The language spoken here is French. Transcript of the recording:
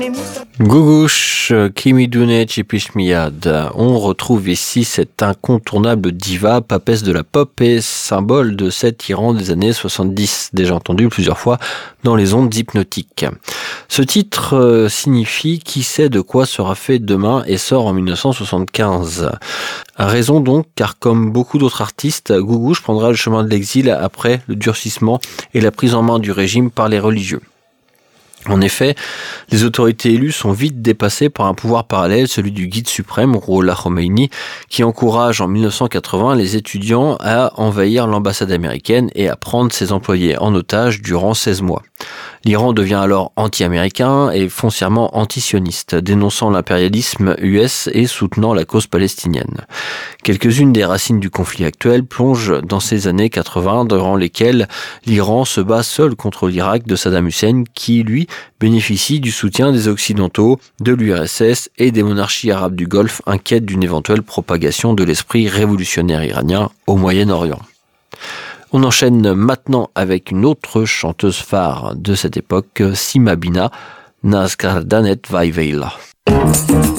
Gugush, Kimi Dune, Chipishmiad. On retrouve ici cette incontournable diva, papesse de la pop et symbole de cet Iran des années 70, déjà entendu plusieurs fois dans les ondes hypnotiques. Ce titre signifie « Qui sait de quoi sera fait demain » et sort en 1975. A raison donc, car comme beaucoup d'autres artistes, Gugush prendra le chemin de l'exil après le durcissement et la prise en main du régime par les religieux. En effet, les autorités élues sont vite dépassées par un pouvoir parallèle, celui du guide suprême, Rouhollah Khomeini, qui encourage en 1980 les étudiants à envahir l'ambassade américaine et à prendre ses employés en otage durant 16 mois. L'Iran devient alors anti-américain et foncièrement anti-sioniste, dénonçant l'impérialisme US et soutenant la cause palestinienne. Quelques-unes des racines du conflit actuel plongent dans ces années 80, durant lesquelles l'Iran se bat seul contre l'Irak de Saddam Hussein, qui, lui, bénéficie du soutien des Occidentaux, de l'URSS et des monarchies arabes du Golfe, inquiètes d'une éventuelle propagation de l'esprit révolutionnaire iranien au Moyen-Orient. On enchaîne maintenant avec une autre chanteuse phare de cette époque, Sima Bina, Nazkardanet Vaiveila.